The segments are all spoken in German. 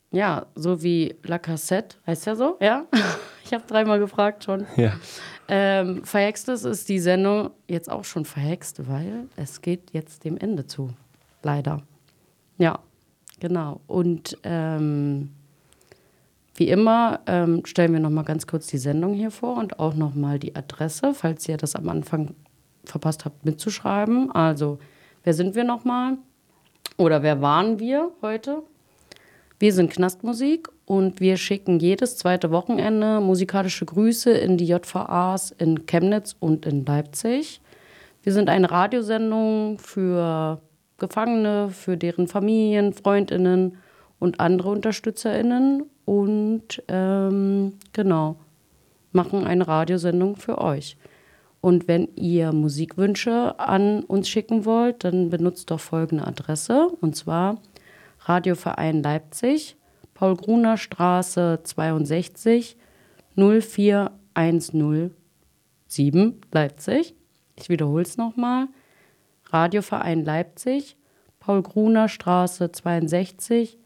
Ja, so wie La Cassette, heißt ja so, ja? Ich habe 3-mal gefragt schon. Ja. Verhextes ist die Sendung jetzt auch schon verhext, weil es geht jetzt dem Ende zu. Leider. Ja, genau. Und wie immer stellen wir nochmal ganz kurz die Sendung hier vor und auch nochmal die Adresse, falls ihr das am Anfang verpasst habt mitzuschreiben. Also, wer sind wir nochmal? Oder wer waren wir heute? Wir sind Knastmusik und wir schicken jedes zweite Wochenende musikalische Grüße in die JVAs in Chemnitz und in Leipzig. Wir sind eine Radiosendung für Gefangene, für deren Familien, FreundInnen und andere UnterstützerInnen und genau, machen eine Radiosendung für euch. Und wenn ihr Musikwünsche an uns schicken wollt, dann benutzt doch folgende Adresse, und zwar Radioverein Leipzig, Paul-Gruner-Straße 62 04107 Leipzig. Ich wiederhole es nochmal. Radioverein Leipzig, Paul-Gruner-Straße 62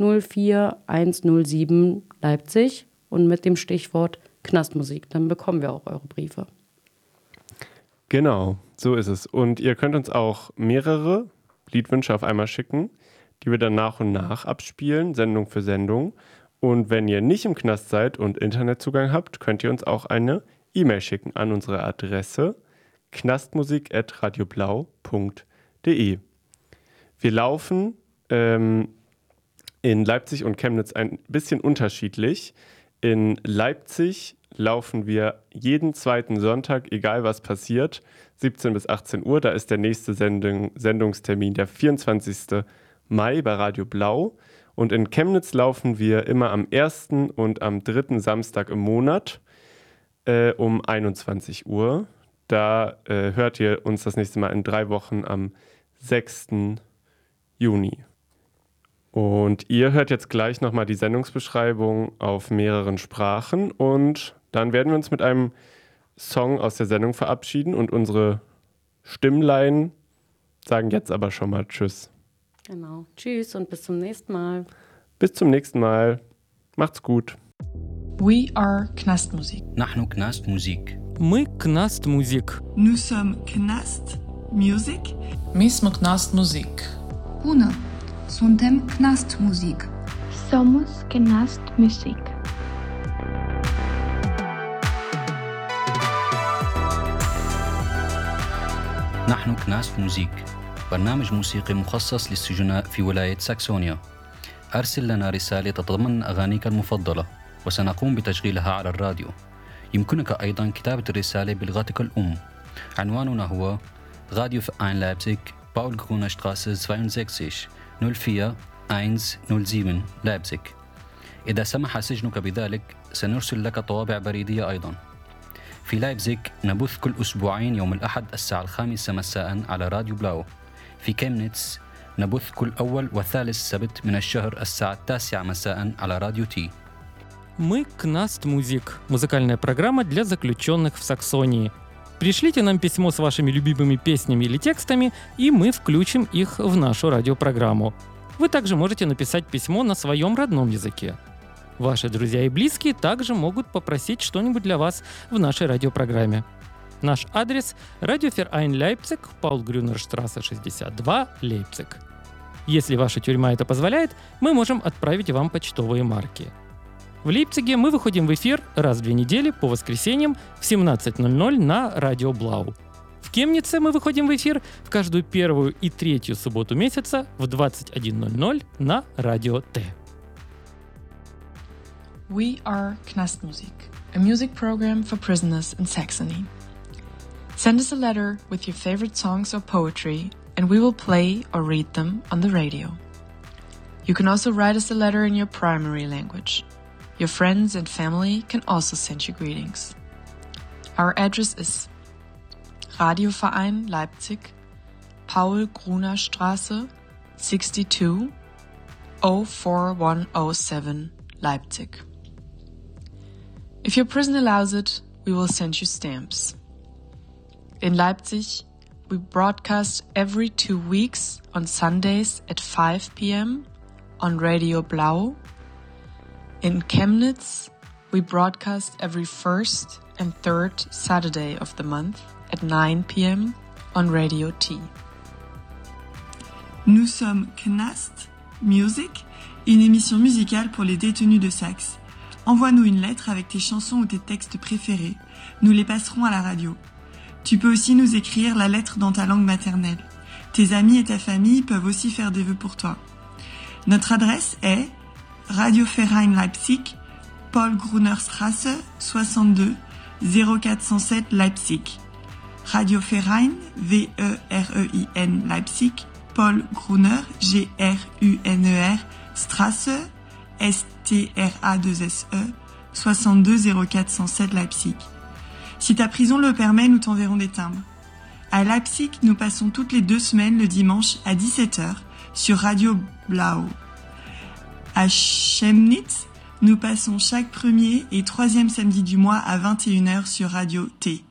04107 Leipzig und mit dem Stichwort Knastmusik. Dann bekommen wir auch eure Briefe. Genau, so ist es. Und ihr könnt uns auch mehrere Liedwünsche auf einmal schicken, die wir dann nach und nach abspielen, Sendung für Sendung. Und wenn ihr nicht im Knast seid und Internetzugang habt, könnt ihr uns auch eine E-Mail schicken an unsere Adresse knastmusik@radioblau.de. Wir laufen in Leipzig und Chemnitz ein bisschen unterschiedlich. In Leipzig laufen wir jeden zweiten Sonntag, egal was passiert, 17 bis 18 Uhr. Da ist der nächste Sendungstermin der 24. Mai bei Radio Blau. Und in Chemnitz laufen wir immer am 1. und am 3. Samstag im Monat um 21 Uhr. Da hört ihr uns das nächste Mal in 3 Wochen am 6. Juni. Und ihr hört jetzt gleich nochmal die Sendungsbeschreibung auf mehreren Sprachen und dann werden wir uns mit einem Song aus der Sendung verabschieden und unsere Stimmlein sagen jetzt aber schon mal Tschüss. Genau. Tschüss und bis zum nächsten Mal. Bis zum nächsten Mal. Macht's gut. We are Knastmusik. نحن كناست موزيك. Мы Knast Musik. Nous sommes Knast Music. My smo Knastmusik. Bună! Suntem Knast Musik. Somos Knast Musik. نحن كناست موزيك، برنامج موسيقي مخصص للسجناء في ولاية ساكسونيا. أرسل لنا رسالة تتضمن أغانيك المفضلة وسنقوم بتشغيلها على الراديو. يمكنك أيضا كتابة الرسالة بلغتك الأم. عنواننا هو راديو فاين لايبزيغ، باول غرونا شتراسة 62 04107 لايبزيغ. إذا سمح سجنك بذلك سنرسل لك طوابع بريدية أيضا. في لايبزيغ نبث كل أسبوعين يوم الأحد الساعة 5 مساء على راديو بلاو. في كيمنيتس نبث كل أول وثالث سبت من الشهر الساعة 9 مساء على راديو تي. Мы Knast Musik. Музыкальная программа для заключенных в Саксонии. Пришлите нам письмо с вашими любимыми песнями или текстами, и мы включим их в нашу радиопрограмму. Вы также можете написать письмо на своем родном языке. Ваши друзья и близкие также могут попросить что-нибудь для вас в нашей радиопрограмме. Наш адрес – Радиоферайн Лейпциг, Паул-Грюнер-штрассе 62, Лейпциг. Если ваша тюрьма это позволяет, мы можем отправить вам почтовые марки. В Лейпциге мы выходим в эфир раз в 2 недели по воскресеньям в 17:00 на Радио Блау. В Кемнице мы выходим в эфир в каждую первую и третью субботу месяца в 21:00 на Радио Т. We are Knastmusik, a music program for prisoners in Saxony. Send us a letter with your favorite songs or poetry, and we will play or read them on the radio. You can also write us a letter in your primary language. Your friends and family can also send you greetings. Our address is Radioverein Leipzig, Paul-Gruner-Straße 62 04107 Leipzig. If your prison allows it, we will send you stamps. In Leipzig, we broadcast every 2 weeks on Sundays at 5 p.m. on Radio Blau In Chemnitz, we broadcast every first and third Saturday of the month at 9 p.m. on Radio T. Nous sommes Knast Music, une émission musicale pour les détenus de Saxe. Envoie-nous une lettre avec tes chansons ou tes textes préférés. Nous les passerons à la radio. Tu peux aussi nous écrire la lettre dans ta langue maternelle. Tes amis et ta famille peuvent aussi faire des vœux pour toi. Notre adresse est Radioverein Leipzig, Paul Gruner Straße, 62 0407 Leipzig. Radioverein, V-E-R-E-I-N Leipzig, Paul Gruner, G-R-U-N-E-R, Straße, S-T-R-A-2-S-E, 62 0407 Leipzig. Si ta prison le permet, nous t'enverrons des timbres. À Leipzig, nous passons toutes les 2 semaines le dimanche à 17h sur Radio Blau. À Chemnitz, nous passons chaque premier et troisième samedi du mois à 21h sur Radio T.